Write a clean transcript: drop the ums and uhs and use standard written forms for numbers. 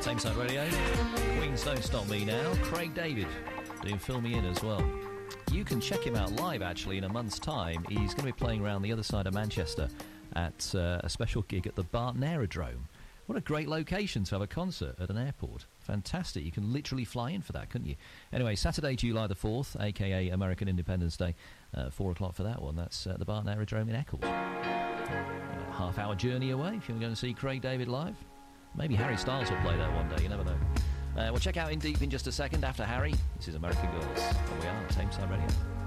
Tameside Radio. Queens Don't Stop Me Now. Craig David doing Fill Me In as well. You can check him out live, actually, in a month's time. He's going to be playing around the other side of Manchester at a special gig at the Barton Aerodrome. What a great location to have a concert at an airport. Fantastic. You can literally fly in for that, couldn't you? Anyway, Saturday, July the 4th, a.k.a. American Independence Day, 4 o'clock for that one. That's the Barton Aerodrome in Eccles. A half-hour journey away if you're going to see Craig David live. Maybe Harry Styles will play there one day, you never know. We'll check out In Deep in just a second after Harry. This is American Girls, and we are Tameside Radio.